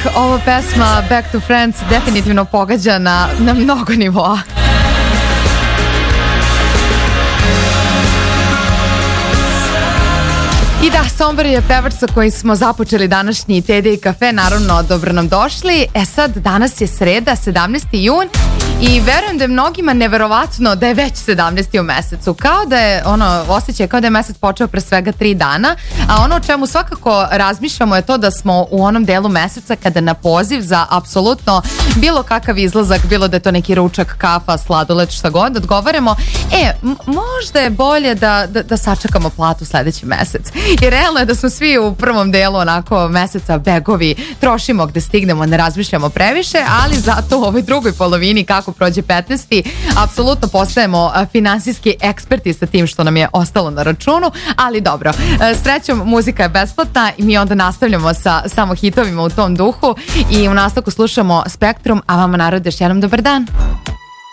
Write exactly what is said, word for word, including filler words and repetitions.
ova pesma Back to Friends definitivno pogađa na, na mnogo nivoa. I da, Sombor je pevač sa kojim smo započeli današnji Tede i kafe, naravno dobro nam došli. E sad, danas je sreda, sedamnaesti jun i verujem da je mnogima neverovatno da je već sedamnaesti u mesecu, kao da je, ono, osjećaj kao da je mesec počeo pre svega tri dana, a ono o čemu svakako razmišljamo je to da smo u onom delu meseca kada na poziv za apsolutno bilo kakav izlazak, bilo da je to neki ručak, kafa, sladoled, šta god, odgovaramo, e, m- možda je bolje da, da, da sačekamo platu sledeći mesec. I realno je da smo svi u prvom delu onako meseca begovi, trošimo gde stignemo, ne razmišljamo previše, ali zato u ovoj drugoj polovini kako prođe petnaesti apsolutno postajemo finansijski eksperti sa tim što nam je ostalo na računu, ali dobro, srećom muzika je besplatna i mi onda nastavljamo sa samo hitovima u tom duhu i u nastavku slušamo Spektrum, a vama narod još jednom dobar dan.